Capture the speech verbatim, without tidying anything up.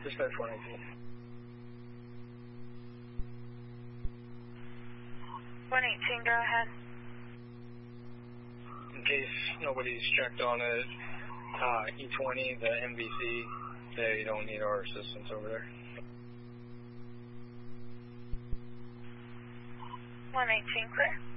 Dispatch one eighteen. one eighteen, go ahead. In case nobody's checked on it, uh, E twenty, the M V C, they don't need our assistance over there. one eighteen, clear.